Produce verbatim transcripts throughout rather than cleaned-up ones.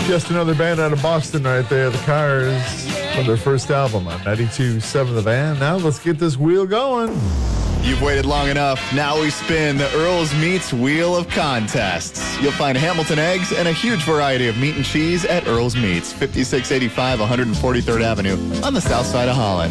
Just another band out of Boston right there, The Cars, from their first album on ninety-two point seven The Van. Now let's get this wheel going. You've waited long enough. Now we spin the Earl's Meats Wheel of Contests. You'll find Hamilton eggs and a huge variety of meat and cheese at Earl's Meats, fifty-six eighty-five one hundred forty-third Avenue on the south side of Holland.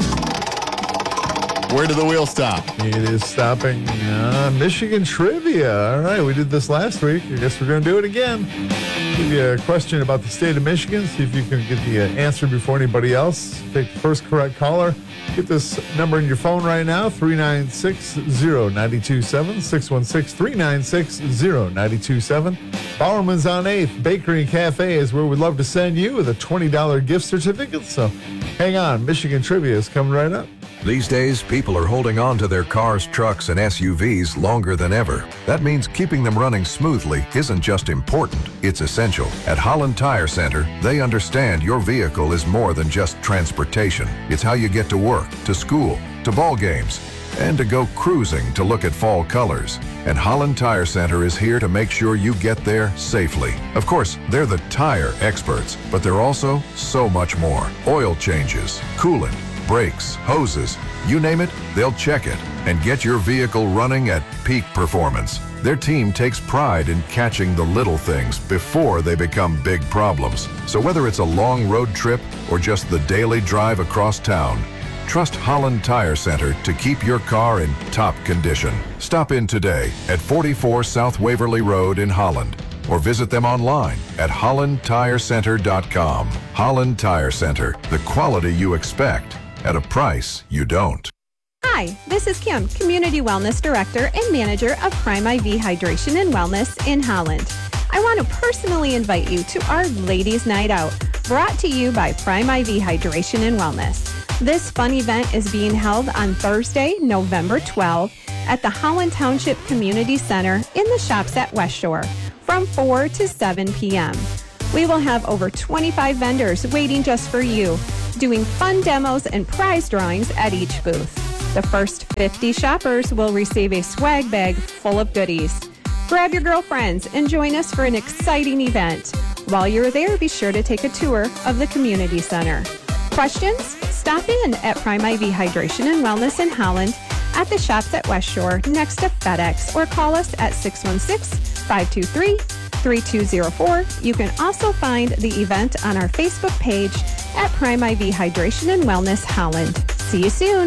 Where did the wheel stop? It is stopping uh, Michigan trivia. All right, we did this last week. I guess we're going to do it again. Give you a question about the state of Michigan. See if you can get the uh, answer before anybody else. Take the first correct caller. Get this number in your phone right now, three nine six zero nine two seven, six one six, three nine six zero nine two seven. Bowerman's on eighth Bakery and Cafe is where we'd love to send you with a twenty dollars gift certificate. So hang on, Michigan trivia is coming right up. These days, people are holding on to their cars, trucks, and S U Vs longer than ever. That means keeping them running smoothly isn't just important, it's essential. At Holland Tire Center, they understand your vehicle is more than just transportation. It's how you get to work, to school, to ball games, and to go cruising to look at fall colors. And Holland Tire Center is here to make sure you get there safely. Of course, they're the tire experts, but they're also so much more. Oil changes, coolant, brakes, hoses, you name it, they'll check it and get your vehicle running at peak performance. Their team takes pride in catching the little things before they become big problems. So whether it's a long road trip or just the daily drive across town, trust Holland Tire Center to keep your car in top condition. Stop in today at forty-four South Waverly Road in Holland, or visit them online at holland tire center dot com. Holland Tire Center, the quality you expect at a price you don't. Hi, this is Kim, Community Wellness Director and Manager of Prime I V Hydration and Wellness in Holland. I want to personally invite you to our Ladies' Night Out, brought to you by Prime I V Hydration and Wellness. This fun event is being held on Thursday, November twelfth at the Holland Township Community Center in the shops at West Shore from four to seven p.m. We will have over twenty-five vendors waiting just for you, doing fun demos and prize drawings at each booth. The first fifty shoppers will receive a swag bag full of goodies. Grab your girlfriends and join us for an exciting event. While you're there, be sure to take a tour of the community center. Questions? Stop in at Prime I V Hydration and Wellness in Holland at the shops at West Shore next to FedEx, or call us at six one six, five two three, three two zero four. You can also find the event on our Facebook page at Prime I V Hydration and Wellness Holland. See you soon.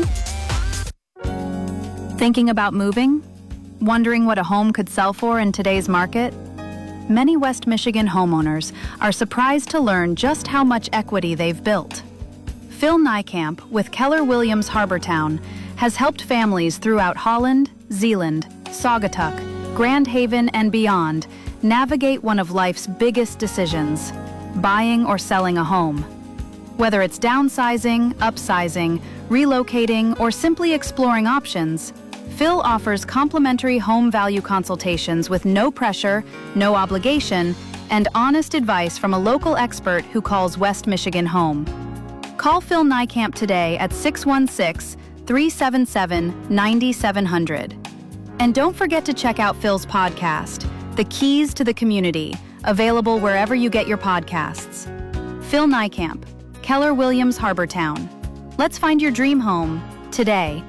Thinking about moving? Wondering what a home could sell for in today's market? Many West Michigan homeowners are surprised to learn just how much equity they've built. Phil Niekamp with Keller Williams Harbortown has helped families throughout Holland, Zeeland, Saugatuck, Grand Haven, and beyond navigate one of life's biggest decisions, buying or selling a home. Whether it's downsizing, upsizing, relocating, or simply exploring options, Phil offers complimentary home value consultations with no pressure, no obligation, and honest advice from a local expert who calls West Michigan home. Call Phil Niekamp today at six one six, three seven seven, nine seven zero zero. And don't forget to check out Phil's podcast, The Keys to the Community, available wherever you get your podcasts. Phil Niekamp, Keller Williams Harbortown. Let's find your dream home today.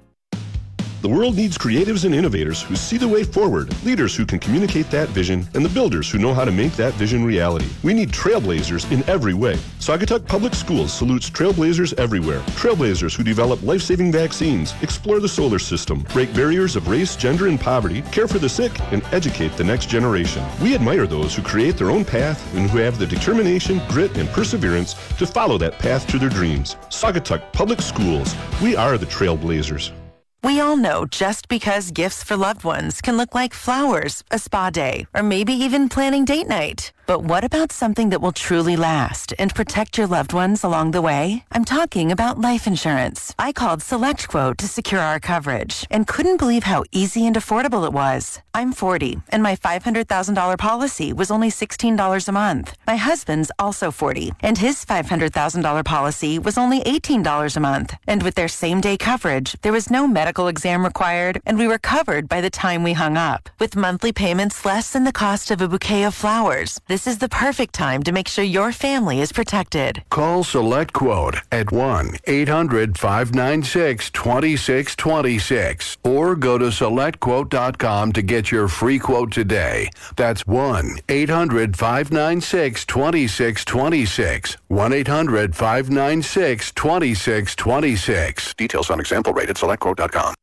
The world needs creatives and innovators who see the way forward, leaders who can communicate that vision, and the builders who know how to make that vision reality. We need trailblazers in every way. Saugatuck Public Schools salutes trailblazers everywhere. Trailblazers who develop life-saving vaccines, explore the solar system, break barriers of race, gender, and poverty, care for the sick, and educate the next generation. We admire those who create their own path and who have the determination, grit, and perseverance to follow that path to their dreams. Saugatuck Public Schools. We are the trailblazers. We all know just because gifts for loved ones can look like flowers, a spa day, or maybe even planning date night. But what about something that will truly last and protect your loved ones along the way? I'm talking about life insurance. I called SelectQuote to secure our coverage and couldn't believe how easy and affordable it was. I'm forty, and my five hundred thousand dollars policy was only sixteen dollars a month. My husband's also forty, and his five hundred thousand dollars policy was only eighteen dollars a month. And with their same-day coverage, there was no medical exam required, and we were covered by the time we hung up. With monthly payments less than the cost of a bouquet of flowers, This is the perfect time to make sure your family is protected. Call SelectQuote at one eight hundred five nine six two six two six or go to select quote dot com to get your free quote today. That's one eight hundred five nine six two six two six. one eight hundred five nine six two six two six. Details on example rate at select quote dot com.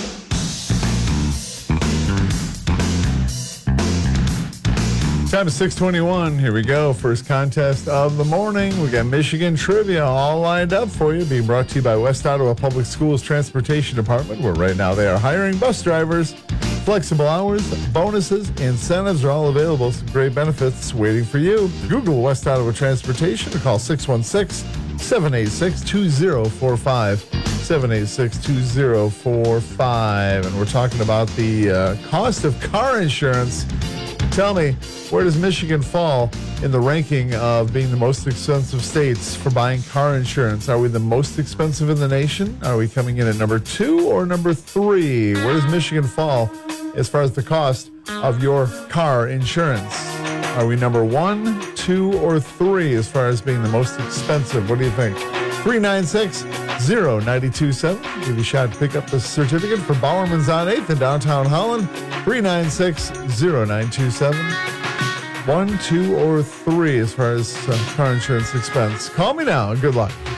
Time is six twenty-one. Here we go. First contest of the morning. We got Michigan trivia all lined up for you. Being brought to you by West Ottawa Public Schools Transportation Department, where right now they are hiring bus drivers. Flexible hours, bonuses, incentives are all available. Some great benefits waiting for you. Google West Ottawa Transportation or call six one six, seven eight six, two zero four five. seven eight six, two zero four five. And we're talking about the uh, cost of car insurance. Tell me, where does Michigan fall in the ranking of being the most expensive states for buying car insurance? Are we the most expensive in the nation? Are we coming in at number two or number three? Where does Michigan fall as far as the cost of your car insurance? Are we number one, two, or three as far as being the most expensive? What do you think? three nine six, zero nine two seven. Give you a shot to pick up the certificate for Bowerman's on eighth in downtown Holland. three nine six, zero nine two seven. One, two, or three as far as uh, car insurance expense. Call me now and good luck.